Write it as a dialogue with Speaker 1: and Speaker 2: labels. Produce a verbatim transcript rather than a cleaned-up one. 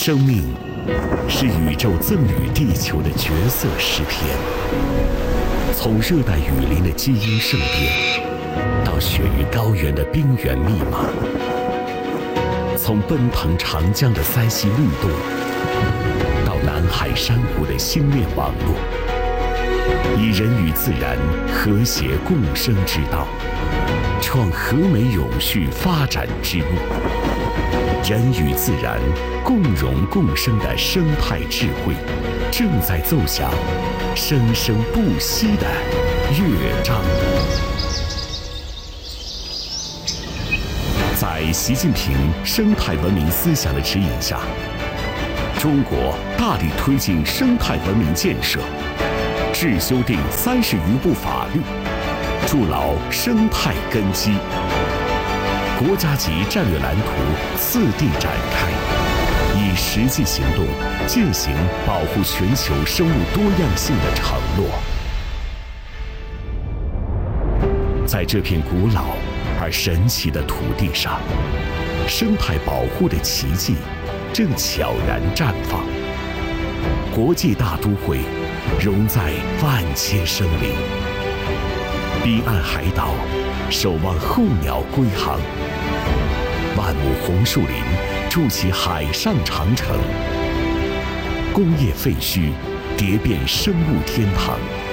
Speaker 1: 生命是宇宙赠予地球的绝色诗篇，从热带雨林的基因盛变，到雪域高原的冰原密码，从奔腾长江的塞溪律动，到南海珊瑚的星链网络，以人与自然和谐共生之道，创和美永续发展之路。人与自然共荣共生的生态智慧，正在奏响生生不息的乐章。在习近平生态文明思想的指引下，中国大力推进生态文明建设，制修订三十余部法律，筑牢生态根基。国家级战略蓝图次第展开，以实际行动践行保护全球生物多样性的承诺。在这片古老而神奇的土地上，生态保护的奇迹正悄然绽放。国际大都会融在万千生灵，彼岸海岛守望候鸟归航，万亩红树林筑起海上长城，工业废墟叠变生物天堂。